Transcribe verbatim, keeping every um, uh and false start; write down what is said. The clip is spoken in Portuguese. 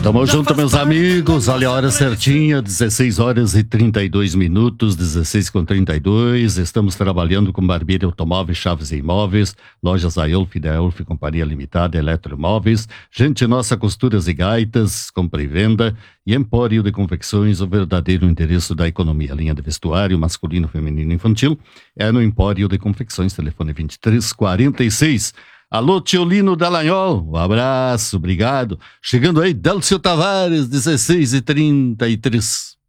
Tamo junto, meus amigos. Olha a hora certinha, dezesseis horas e trinta e dois minutos, dezesseis com trinta e dois. Estamos trabalhando com Barbeiro Automóveis, Chaves e Imóveis, lojas Aelf, da Aelf Companhia Limitada, Eletromóveis, Gente Nossa Costuras e Gaitas, compra e venda, e Empório de Confecções, o verdadeiro endereço da economia. Linha de vestuário masculino, feminino e infantil é no Empório de Confecções, telefone vinte e três quarenta e seis. Alô, Tiolino Dallagnol, um abraço, obrigado. Chegando aí, Délcio Tavares, dezesseis e trinta e três.